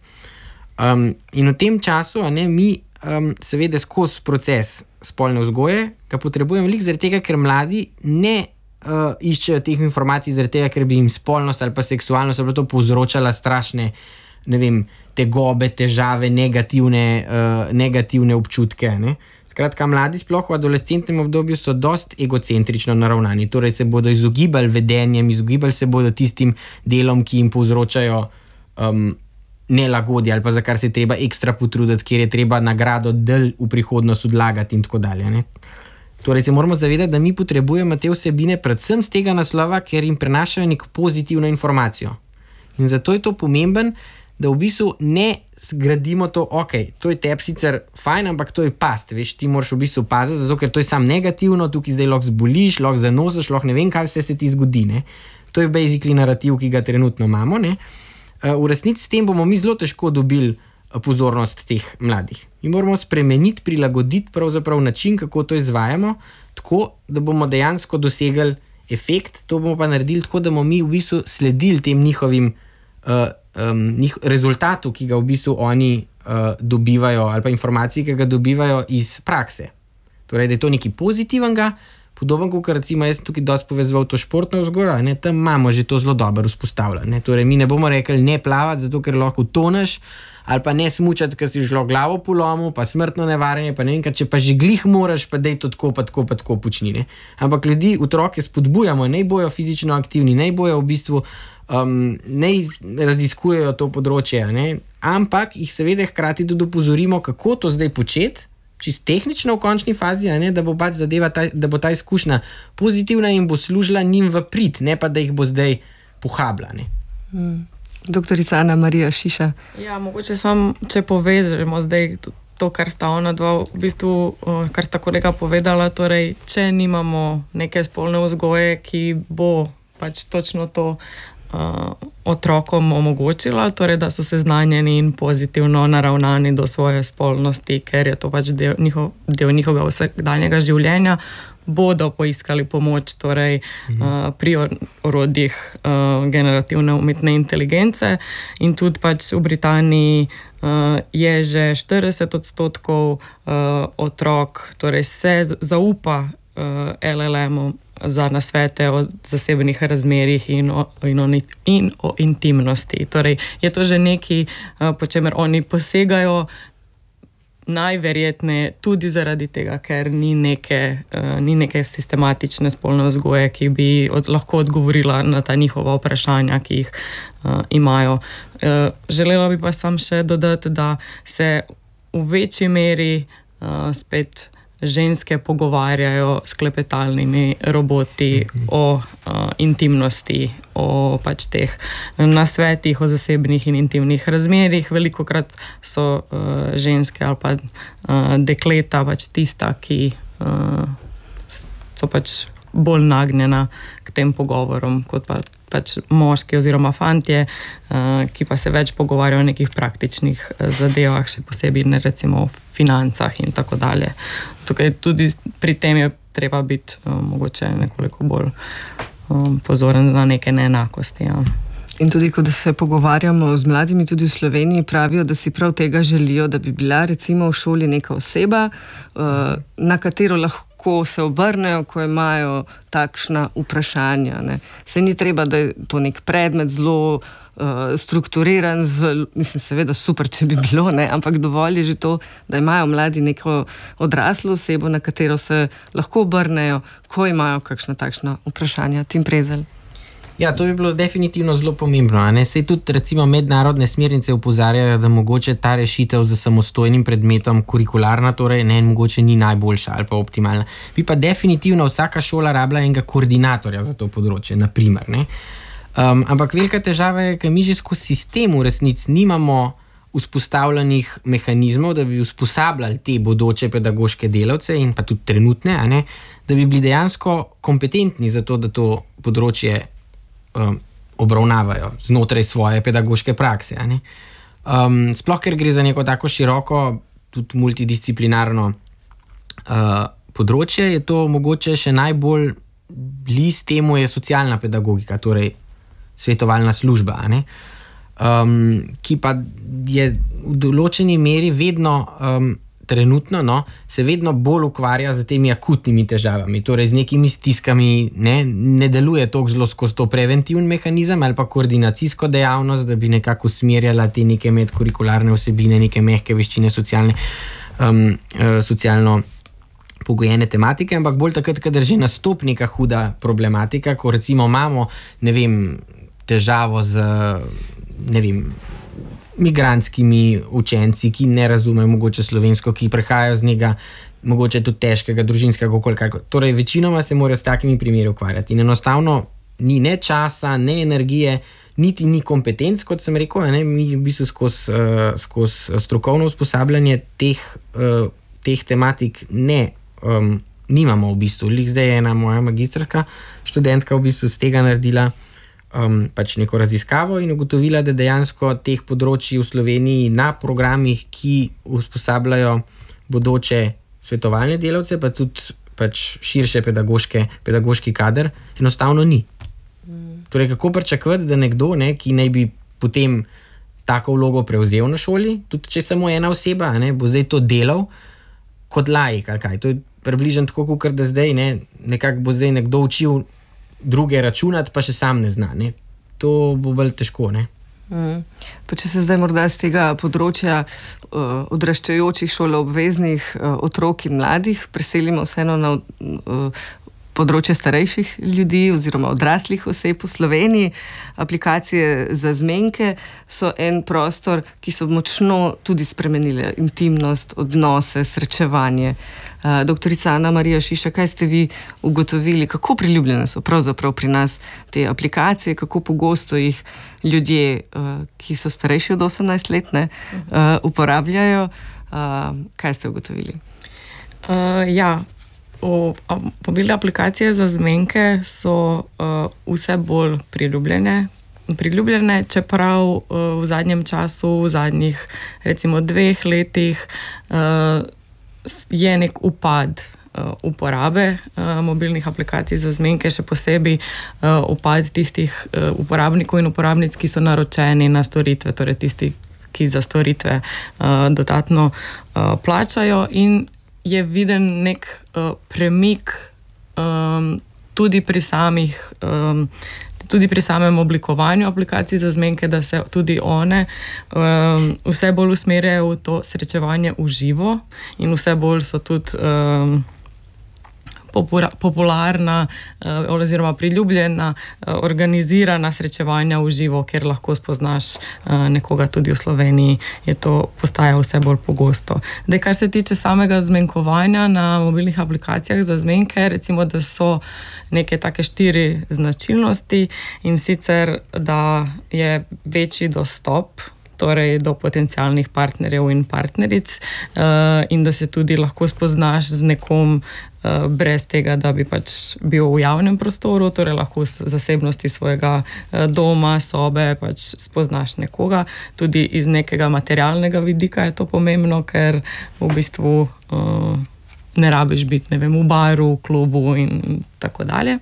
Um, in v tem času, a ne, mi um, seveda skozi proces spolne vzgoje, ga potrebujemo lik zaradi tega, ker mladi ne uh, iščejo teh informacij zaradi tega, ker bi jim spolnost ali pa seksualnost ali pa to povzročala strašne, ne vem, tegobe, težave, negativne, uh, negativne občutke. Ne? Skratka, mladi sploh v adolescentnem obdobju so dost egocentrično naravnani, torej se bodo izogibali vedenjem, izogibali se bodo tistim delom, ki jim povzročajo um, nelagodje ali pa za kar se treba ekstra potruditi, kjer je treba nagrado del v prihodnost odlagati in tako dalje. Ne? Torej se moramo zavedati, da mi potrebujemo te vsebine predvsem z tega naslova, ker jim prenašajo neko pozitivno informacijo. In zato je to pomemben, da v bistvu ne zgradimo to, ok, to je tebi sicer fajn, ampak to je past, veš, ti moraš v bistvu paziti, zato ker to je sam negativno, tukaj zdaj lahko zboliš, lahko zanosiš, lahko ne vem, kaj vse se ti zgodi, ne. To je basically narativ, ki ga trenutno imamo, ne. V resnici s tem bomo mi zelo težko dobili pozornost teh mladih. Mi moramo spremeniti, prilagoditi pravzaprav način, kako to izvajamo, tako, da bomo dejansko dosegli efekt, to bomo pa naredili tako, da bomo mi v bistvu sledili tem njihovim uh, Um, njih, rezultatu, ki ga v bistvu oni uh, dobivajo, ali pa informacije, ki ga dobivajo iz prakse. Torej, da je to nekaj pozitivnega, podobno kot recimo jaz tukaj dosti povezoval to športno vzgojo, ne, tam imamo že to zelo dobro vzpostavljeno. Torej, mi ne bomo rekli ne plavati, zato ker lahko toneš, ali pa ne smučati, ker si žlo glavo po lomu, pa smrtno nevarjenje, pa ne vem, če pa že glih moraš, pa dej to tako, pa tako, pa tako počni. Ne. Ampak ljudi, otroke spodbujamo, naj bojo fizično aktivni, naj bojo v bistvu Um, ne raziskujejo to področje, ne? Ampak jih seveda hkrati tudi opozorimo, kako to zdaj početi, čisto tehnično v končni fazi, ne? Da bo pač zadeva, ta, da bo ta izkušnja pozitivna in bo služila njim v prid, ne pa da jih bo zdaj pohabla. Ne? Hmm. Doktorica Ana Marija Šiša. Ja, mogoče samo, če povežemo zdaj to, kar sta ona dva, v bistvu, kar sta kolega povedala, torej, če nimamo neke spolne vzgoje, ki bo pač točno to Uh, otrokom omogočila, torej da so seznanjeni in pozitivno naravnani do svoje spolnosti, ker je to pač del, njihov, del njihovega vsakdanjega življenja, bodo poiskali pomoč torej, mhm. uh, pri orodjih uh, generativne umetne inteligence in tudi pač v Britaniji uh, je že štirideset odstotkov uh, otrok, torej se zaupa uh, L L M-om za nasvete o zasebnih razmerjih in o, in, o, in o intimnosti. Torej, je to že nekaj, po čemer oni posegajo, najverjetneje tudi zaradi tega, ker ni neke, ni neke sistematične spolne vzgoje, ki bi od, lahko odgovorila na ta njihova vprašanja, ki jih uh, imajo. Uh, želela bi pa sam še dodati, da se v večji meri uh, spet ženske pogovarjajo s klepetalnimi roboti mm-hmm. o uh, intimnosti, o pač teh nasvetih, o zasebnih in intimnih razmerjih. Velikokrat so uh, ženske ali pa uh, dekleta pač tista, ki uh, so pač bolj nagnjena k tem pogovorom, kot pa pač moški oziroma fantje, uh, ki pa se več pogovarjajo o nekih praktičnih uh, zadevah, še posebej ne recimo o financah in tako dalje. Tukaj tudi pri tem je treba biti uh, mogoče nekoliko bolj um, pozoren na neke neenakosti. Ja. In tudi, ko se pogovarjamo z mladimi, tudi v Sloveniji, pravijo, da si prav tega želijo, da bi bila recimo v šoli neka oseba, uh, na katero lahko ko se obrnejo, ko imajo takšna vprašanja. Ne. Se ni treba, da je to nek predmet zelo uh, strukturiran, z, mislim, seveda super, če bi bilo, ne, ampak dovolj je že to, da imajo mladi neko odraslo osebo, na katero se lahko obrnejo, ko imajo kakšna takšna vprašanja. Tim Prezelj. Ja, to bi bilo definitivno zelo pomembno. Sej tudi recimo mednarodne smernice opozarjajo, da mogoče ta rešitev za samostojnim predmetom kurikularna, torej ne, mogoče ni najboljša ali pa optimalna. Bi pa definitivno vsaka šola rabila enega koordinatorja za to področje, na primer. Ne. Um, ampak velika težava je, ker mi že skozi sistem v resnici nimamo vzpostavljenih mehanizmov, da bi usposabljali te bodoče pedagoške delavce in pa tudi trenutne, a ne, da bi bili dejansko kompetentni za to, da to področje Um, obravnavajo znotraj svoje pedagoške prakse. A ne? Um, sploh, ker gre za neko tako široko, tudi multidisciplinarno uh, področje, je to mogoče še najbolj blizu temu je socialna pedagogika, torej svetovalna služba, a ne? Um, ki pa je v določeni meri vedno um, trenutno, no, se vedno bolj ukvarja z temi akutnimi težavami, torej z nekimi stiskami, ne, ne deluje toliko zelo skozi to preventivni mehanizem ali pa koordinacijsko dejavnost, da bi nekako usmerjala te neke medkurikularne vsebine, neke mehke veščine, socialne, um, uh, socialno pogojene tematike, ampak bolj takrat, kadar že nastopi neka huda problematika, ko recimo imamo, ne vem, težavo z, ne vem, migrantskimi učenci, ki ne razumejo mogoče slovensko, ki prehajajo z njega mogoče tudi težkega družinskega okolja. Torej, večinoma se morajo s takimi primeri ukvarjati. In enostavno ni ne časa, ne energije, niti ni kompetenc, kot sem rekel, ne? Mi v bistvu skozi uh, skozi strokovno usposabljanje teh, uh, teh tematik ne um, nimamo v bistvu. Lik zdaj je ena moja magistrska študentka v bistvu z tega naredila Um, pač neko raziskavo in ugotovila, da dejansko teh področji v Sloveniji na programih, ki usposabljajo bodoče svetovalne delavce, pa tudi pač širše pedagoške, pedagoški kader, enostavno ni. Mm. Torej, kako pričakovati, da nekdo, ne, ki naj bi potem tako vlogo prevzel na šoli, tudi če samo ena oseba, ne, bo zdaj to delal kot laik ali kaj. To je približno tako, kot da zdaj ne, nekako bo zdaj nekdo učil druge računati, pa še sam ne zna. Ne? To bo bolj težko. Ne? Mm. Pa če se zdaj morda z tega področja uh, odraščajočih šoloobveznih uh, otrok in mladih preselimo vseeno na uh, področje starejših ljudi oziroma odraslih oseb v Sloveniji. Aplikacije za zmenke so en prostor, ki so močno tudi spremenile intimnost, odnose, srečevanje. Uh, doktorica Ana Marija Šiša, kaj ste vi ugotovili, kako priljubljene so pravzaprav pri nas te aplikacije, kako pogosto jih ljudje, uh, ki so starejši od osemnajst let, ne, uh, uporabljajo? Uh, kaj ste ugotovili? Uh, ja, mobilne aplikacije za zmenke so uh, vse bolj priljubljene. priljubljene, čeprav uh, v zadnjem času, v zadnjih recimo dveh letih uh, je nek upad uh, uporabe uh, mobilnih aplikacij za zmenke, še posebej uh, upad tistih uh, uporabnikov in uporabnic, ki so naročeni na storitve, torej tisti, ki za storitve uh, dodatno uh, plačajo, in je viden nek uh, premik um, tudi pri samih um, tudi pri samem oblikovanju aplikacij za zmenke, da se tudi one um, vse bolj usmerjajo v to srečevanje v živo in vse bolj so tudi um, popularna uh, oziroma priljubljena uh, organizirana srečevanja v živo, kjer lahko spoznaš uh, nekoga tudi v Sloveniji, je to postaja vse bolj pogosto. Zdaj, kar se tiče samega zmenkovanja na mobilnih aplikacijah za zmenke, recimo, da so neke take štiri značilnosti, in sicer, da je večji dostop, torej do potencialnih partnerjev in partneric, uh, in da se tudi lahko spoznaš z nekom uh, brez tega, da bi pač bil v javnem prostoru, torej lahko v zasebnosti svojega uh, doma, sobe, pač spoznaš nekoga. Tudi iz nekega materialnega vidika je to pomembno, ker v bistvu uh, ne rabiš biti, ne vem, v baru, v klubu in tako dalje.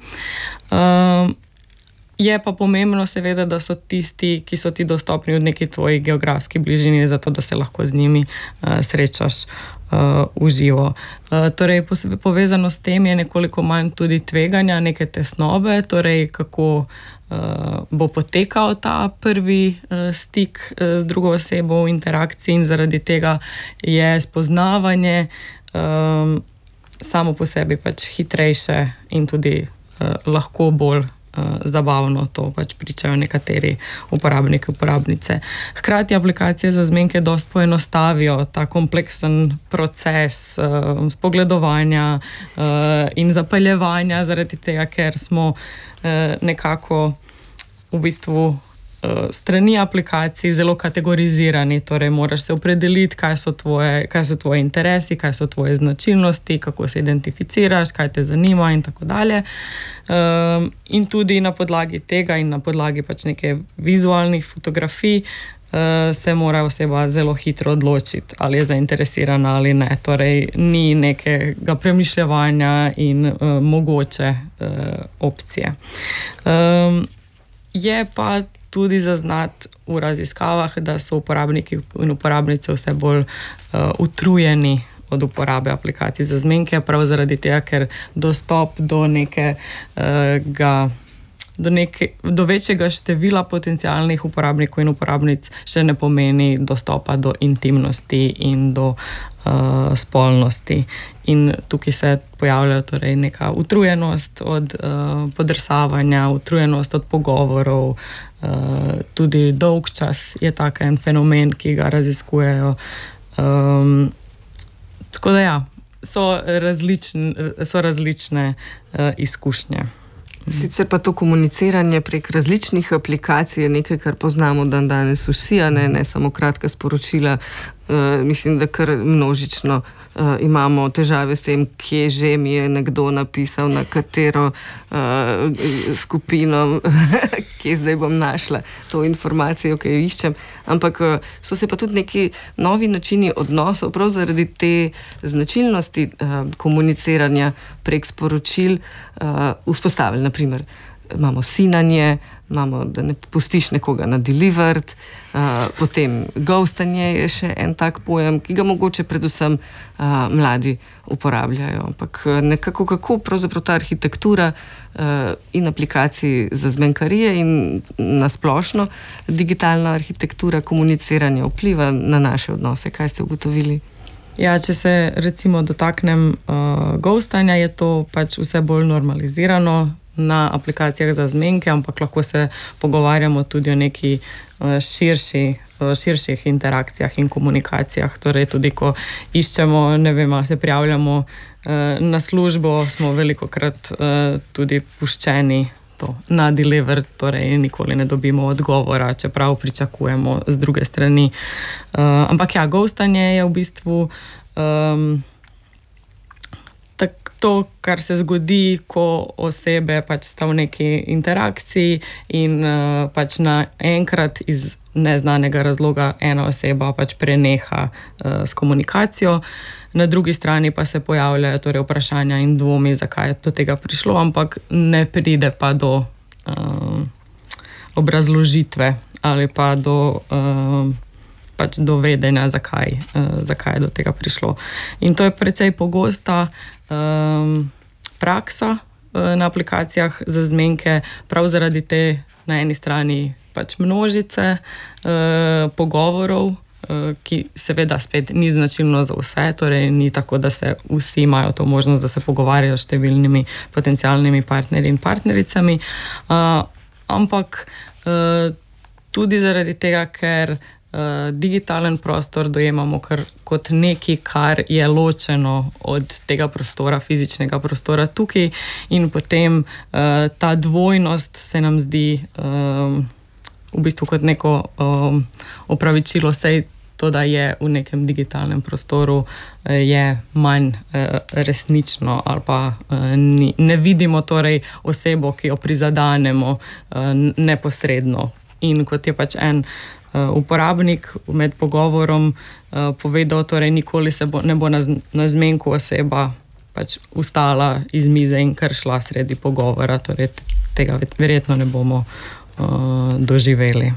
Uh, Je pa pomembno seveda, da so tisti, ki so ti dostopni v neki tvoji geografski bližini, zato da se lahko z njimi uh, srečaš uh, v živo. Uh, torej, povezano s tem je nekoliko manj tudi tveganja, neke tesnobe, torej kako uh, bo potekal ta prvi uh, stik uh, z drugo osebo v interakciji, in zaradi tega je spoznavanje um, samo po sebi pač hitrejše in tudi uh, lahko bolj zabavno, to pač pričajo nekateri uporabniki, uporabnice. Hkrati aplikacije za zmenke dosti poenostavijo ta kompleksen proces uh, spogledovanja uh, in zapeljevanja, zaradi tega, ker smo uh, nekako v bistvu strani aplikacij zelo kategorizirani, torej moraš se opredeliti, kaj so tvoje, kaj so tvoje interesi, kaj so tvoje značilnosti, kako se identificiraš, kaj te zanima in tako dalje. Um, in tudi na podlagi tega in na podlagi pač neke vizualnih fotografij uh, se mora oseba zelo hitro odločiti, ali je zainteresirana ali ne. Torej ni nekega premišljevanja in uh, mogoče uh, opcije. Um, je pa tudi zaznati v raziskavah, da so uporabniki in uporabnice vse bolj uh, utrujeni od uporabe aplikacij za zmenke, prav zaradi tega, ker dostop do nekega, do, neke, do večjega števila potencialnih uporabnikov in uporabnic še ne pomeni dostopa do intimnosti in do uh, spolnosti. In tukaj se pojavlja torej neka utrujenost od uh, podrsavanja, utrujenost od pogovorov, uh, tudi dolg čas je tak en fenomen, ki ga raziskujejo. Um, tako da ja, so različne, so različne uh, izkušnje. Sicer pa to komuniciranje prek različnih aplikacij je nekaj, kar poznamo dan danes vsi, a ne, ne samo kratka sporočila. Uh, mislim, da kar množično uh, imamo težave s tem, kje že mi je nekdo napisal, na katero uh, skupino, kje zdaj bom našla to informacijo, ki jo iščem. Ampak uh, so se pa tudi neki novi načini odnosov, prav zaradi te značilnosti uh, komuniciranja prek sporočil uh, vzpostavili. Naprimer, imamo sinanje, imamo, da ne pustiš nekoga na delivered, uh, potem ghostanje je še en tak pojem, ki ga mogoče predvsem uh, mladi uporabljajo. Ampak nekako kako pravzaprav ta arhitektura uh, in aplikacij za zmenkarije in nasplošno digitalna arhitektura komuniciranja vpliva na naše odnose. Kaj ste ugotovili? Ja, če se recimo dotaknem uh, ghostanja, je to pač vse bolj normalizirano na aplikacijah za zmenke, ampak lahko se pogovarjamo tudi o neki uh, širši, uh, širših interakcijah in komunikacijah. Torej tudi, ko iščemo, ne vem, se prijavljamo uh, na službo, smo velikokrat uh, tudi puščeni to na deliver, torej nikoli ne dobimo odgovora, čeprav pričakujemo z druge strani. Uh, ampak ja, ghostanje je v bistvu um, tak, to, kar se zgodi, ko osebe pač sta v neki interakciji in uh, pač naenkrat iz neznanega razloga ena oseba pač preneha uh, s komunikacijo. Na drugi strani pa se pojavljajo torej vprašanja in dvomi, zakaj je do tega prišlo, ampak ne pride pa do uh, obrazložitve ali pa do, uh, pač do vedenja, zakaj, uh, zakaj je do tega prišlo. In to je precej pogosta um, praksa uh, na aplikacijah za zmenke, prav zaradi te na eni strani pač množice uh, pogovorov ki seveda spet ni značilno za vse, torej ni tako, da se vsi imajo to možnost, da se pogovarjajo s številnimi potencialnimi partnerji in partnericami, ampak tudi zaradi tega, ker digitalen prostor dojemamo kar kot nekaj, kar je ločeno od tega prostora, fizičnega prostora tukaj, in potem ta dvojnost se nam zdi v bistvu kot neko opravičilo, sej to, da je v nekem digitalnem prostoru, je manj resnično ali pa ne vidimo torej osebo, ki jo prizadanemo neposredno. In kot je pač en uporabnik med pogovorom povedal, torej nikoli se bo, ne bo na, na zmenku oseba pač ustala iz mize in kar šla sredi pogovora, torej tega verjetno ne bomo uh, doživeli.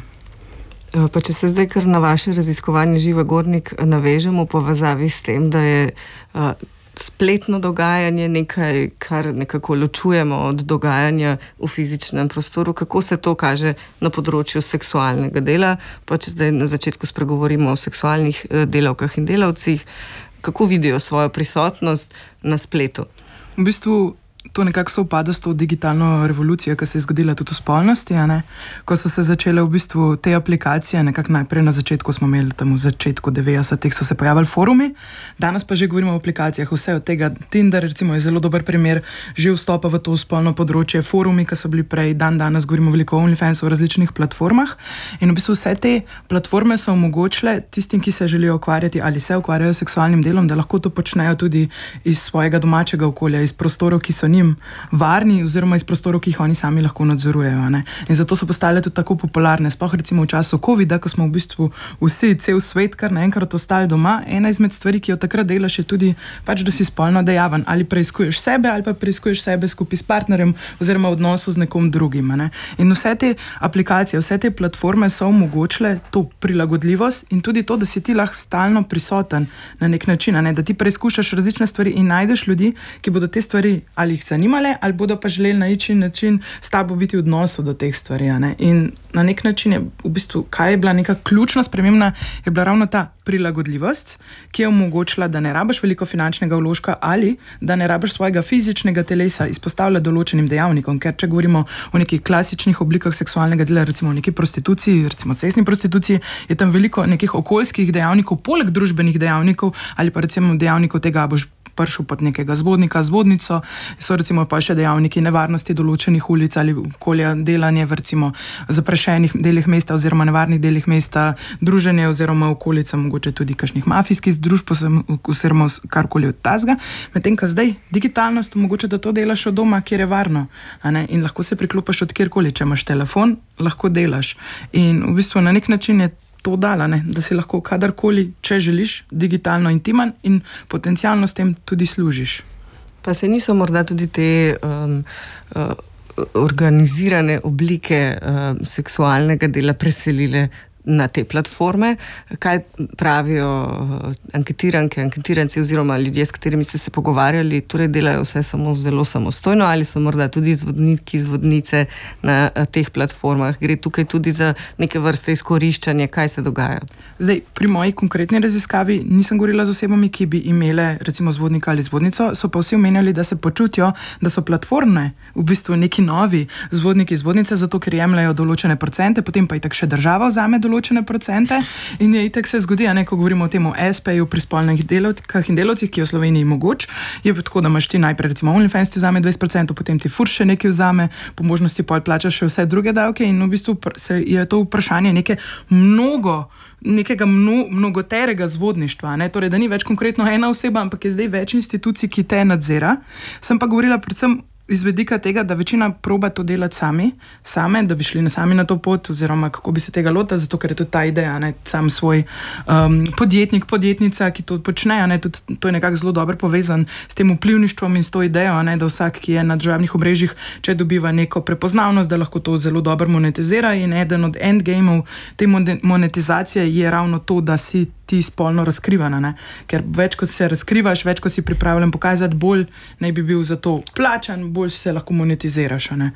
Pa če se zdaj kar na vaše raziskovanje Živa Gornik navežemo v povezavi s tem, da je uh, spletno dogajanje nekaj, kar nekako ločujemo od dogajanja v fizičnem prostoru. Kako se to kaže na področju seksualnega dela? Pa če zdaj na začetku spregovorimo o seksualnih delavkah in delavcih, kako vidijo svojo prisotnost na spletu? V bistvu to nekako sovpada s to digitalno revolucijo, ki se je zgodila tudi v spolnosti, a ne? Ko so se začele v bistvu te aplikacije, nekako najprej na začetku smo imeli tam v začetku devetdesetih so se pojavili forumi, danes pa že govorimo o aplikacijah, vse od tega. Tinder recimo je zelo dober primer, že vstopa v to spolno področje, forumi, ki so bili prej, dan danes govorimo veliko o OnlyFansu, v različnih platformah, in v bistvu vse te platforme so omogočile tistim, ki se želijo ukvarjati ali se ukvarjajo s seksualnim delom, da lahko to počnejo tudi iz svojega domačega okolja, iz prostorov, ki so njim varni, oziroma iz prostorov, ki jih oni sami lahko nadzorujejo. Ne? In zato so postale tudi tako popularne. Sploh recimo v času covida, ko smo v bistvu vsi, cel svet, kar naenkrat ostali doma, ena izmed stvari, ki jo takrat delaš, je tudi pač, da si spolno dejaven. Ali preiskuješ sebe, ali pa preiskuješ sebe skupaj s partnerjem, oziroma v odnosu z nekom drugim. Ne? In vse te aplikacije, vse te platforme so omogočile to prilagodljivost in tudi to, da si ti lahko stalno prisoten na nek način, ne? Da ti preizkušaš različne stvari in najdeš ljudi, ki bodo te stvari ali jih zanimale, ali bodo pa želeli na iči način s tabo biti v odnosu do teh stvari. Ne? In na nek način je v bistvu, kaj je bila neka ključna sprememba, je bila ravno ta prilagodljivost, ki je omogočila, da ne rabiš veliko finančnega vložka ali da ne rabiš svojega fizičnega telesa izpostavljati določenim dejavnikom, ker če govorimo o nekih klasičnih oblikah seksualnega dela, recimo o neki prostituciji, recimo cestni prostituciji, je tam veliko nekih okoljskih dejavnikov, poleg družbenih dejavnikov ali pa recimo dejavnikov tega, boš prišel pod nekega zvodnika, zvodnico, so recimo pa še dejavniki nevarnosti določenih ulic ali okolja, delanje v recimo zaprašenih delih mesta oziroma nevarnih delih mesta, druženje oziroma okolica, mogoče tudi kakšnih mafijskih združb oziroma karkoli od tazga. Medtem, ko zdaj digitalnost omogoča, da to delaš od doma, kjer je varno, a ne? In lahko se priklopiš od kjerkoli, če imaš telefon, lahko delaš. In v bistvu na nek način je to dala, ne? Da si lahko kadarkoli, če želiš, digitalno intiman in potencialno s tem tudi služiš. Pa se niso morda tudi te um, uh, organizirane oblike uh, seksualnega dela preselile na te platforme? Kaj pravijo anketiranke, anketiranci oziroma ljudje, s katerimi ste se pogovarjali, torej delajo vse samo zelo samostojno ali so morda tudi izvodniki, izvodnice na teh platformah? Gre tukaj tudi za neke vrste izkoriščanje? Kaj se dogaja? Zdaj, pri moji konkretni raziskavi nisem govorila z osebami, ki bi imele recimo zvodnika ali zvodnico, so pa vsi omenjali, da se počutijo, da so platforme v bistvu neki novi zvodniki, zvodnice, zato ker jemljajo določene procente, potem pa itak še država vzame določene procente in je itak se zgodi, a ne, ko govorimo o tem es pe-ju pri spolnih delavkah in delavcih, ki je v Sloveniji mogoč, je tako, da imaš ti najprej recimo OnlyFans ti vzame dvajset procentov, potem ti Furs še nekaj vzame, po možnosti pol plačaš še vse druge davke in v bistvu se je to vprašanje neke mnogo nekega mno, mnogoterega zvodništva, ne? Torej, da ni več konkretno ena oseba, ampak je zdaj več institucij, ki te nadzira. Sem pa govorila predvsem iz vedika tega, da večina proba to delati sami, same, da bi šli sami na to pot, oziroma kako bi se tega lotili, zato ker je tudi ta ideja, ne, sam svoj um, podjetnik, podjetnica, ki to počne, ne, tudi to je nekako zelo dobro povezan s tem vplivništvom in s to idejo, ne, da vsak, ki je na družbenih omrežjih, če dobiva neko prepoznavnost, da lahko to zelo dobro monetizira, in eden od endgameov te monetizacije je ravno to, da si ti spolno razkrivana, ne? Ker več kot se razkrivaš, več kot si pripravljen pokazati, bolj naj bi bil za to plačan, bolj se lahko monetiziraš, ne?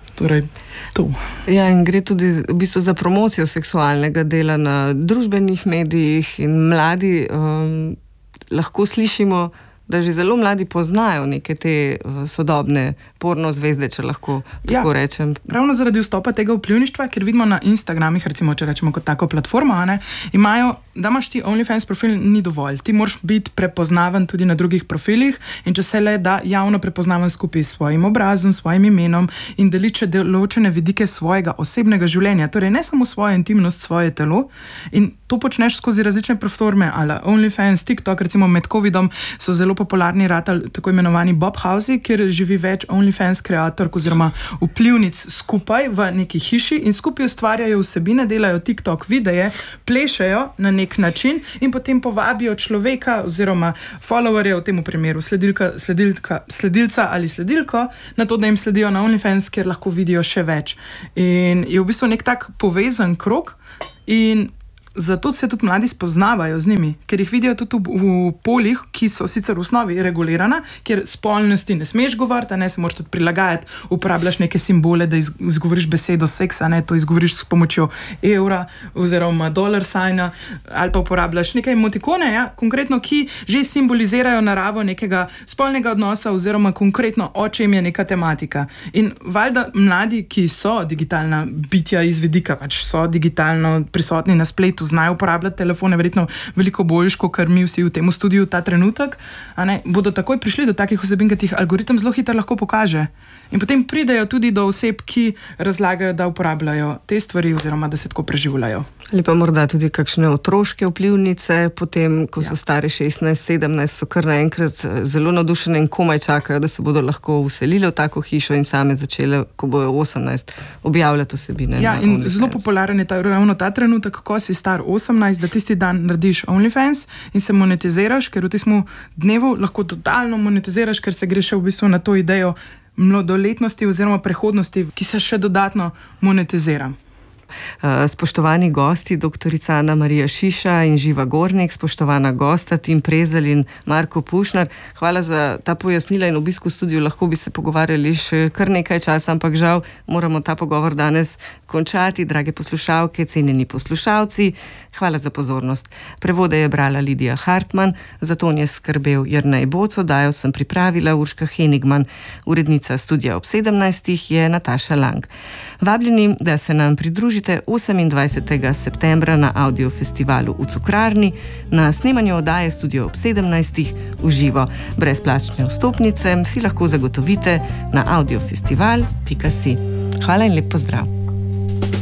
Torej, to. Ja, in gre tudi v bistvu za promocijo seksualnega dela na družbenih medijih in mladi um, lahko slišimo, da že zelo mladi poznajo neke te uh, sodobne porno zvezde, če lahko tako ja, rečem. Ravno zaradi vstopa tega vplivništva, ker vidimo na Instagramih, recimo, če rečemo kot tako platformo, a ne, imajo, da imaš ti OnlyFans profil, ni dovolj. Ti moraš biti prepoznaven tudi na drugih profilih in če se le da javno prepoznaven skupaj s svojim obrazom, svojim imenom in deliče določene vidike svojega osebnega življenja, torej ne samo svojo intimnost, svoje telo, in to počneš skozi različne platforme, ala OnlyFans, TikTok, recimo med covidom so zelo popularni ratali tako imenovani Bobhausi, kjer živi več OnlyFans kreatork oziroma vplivnic skupaj v neki hiši in skupaj ustvarjajo vsebine, delajo TikTok videe, plešejo na nek način in potem povabijo človeka oziroma followerje, v tem primeru sledilka, sledilka, sledilca ali sledilko, na to, da jim sledijo na OnlyFans, kjer lahko vidijo še več. In je v bistvu nek tak povezan krog in zato se tudi mladi spoznavajo z njimi, ker jih vidijo tudi v, v poljih, ki so sicer v osnovi regulirana, kjer spolnosti ne smeš govoriti, ne se moraš tudi prilagajati, uporabljaš neke simbole, da izgovoriš besedo seks, ne, to izgovoriš s pomočjo evra oziroma dolar signa, ali pa uporabljaš neke emotikone, ja, konkretno, ki že simbolizirajo naravo nekega spolnega odnosa oziroma konkretno, o čem je neka tematika. In valjda mladi, ki so digitalna bitja iz vidika, pač so digitalno prisotni na spletu, znajo uporabljati telefone, verjetno veliko boljš, kot mi vsi v tem studiu ta trenutek, a ne, bodo takoj prišli do takih vsebin, ki jih algoritem zelo hitro lahko pokaže. In potem pridejo tudi do oseb, ki razlagajo, da uporabljajo te stvari oziroma da se tako preživljajo. Ali pa morda tudi kakšne otroške vplivnice, potem, ko so ja. stari šestnajst sedemnajst, so kar naenkrat zelo navdušene in komaj čakajo, da se bodo lahko vselile v tako hišo in same začele, ko bojo osemnajst, objavljati vsebine. Ja, in zelo popularen je ta, ravno ta trenutek, ko si star osemnajst, da tisti dan narediš OnlyFans in se monetiziraš, ker v tistem dnevu lahko totalno monetiziraš, ker se greš v bistvu na to idejo mladoletnosti oziroma prehodnosti, ki se še dodatno monetizira. Spoštovani gosti, doktorica Ana Marija Šiša in Živa Gornik, spoštovana gosta Tim Prezelj in Marko Pušnar, hvala za ta pojasnila in obisk v studiu. Lahko bi se pogovarjali še kar nekaj časa, ampak žal moramo ta pogovor danes končati. Drage poslušalke, cenjeni poslušalci, hvala za pozornost. Prevode je brala Lidija Hartmann, za ton je skrbel Jernej Boco, dajo sem pripravila Urška Henigman, urednica studia ob sedemnajstih je Nataša Lang. Vabljeni, da se nam pridružite osemindvajsetega septembra na audiofestivalu v Cukrarni, na snemanju oddaje Studio ob sedemnajstih v živo. Brezplačne vstopnice si lahko zagotovite na audiofestival pika si. Hvala in lep pozdrav.